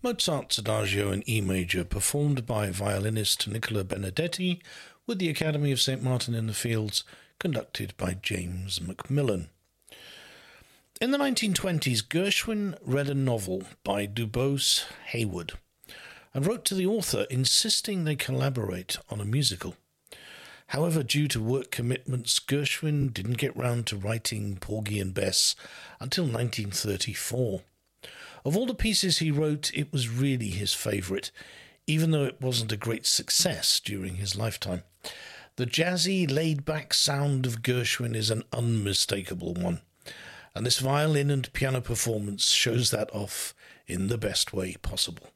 Mozart's Adagio in E major, performed by violinist Nicola Benedetti with the Academy of St. Martin in the Fields, conducted by James Macmillan. In the 1920s, Gershwin read a novel by Dubose Heyward and wrote to the author insisting they collaborate on a musical. However, due to work commitments, Gershwin didn't get round to writing Porgy and Bess until 1934. Of all the pieces he wrote, it was really his favourite, even though it wasn't a great success during his lifetime. The jazzy, laid-back sound of Gershwin is an unmistakable one, and this violin and piano performance shows that off in the best way possible.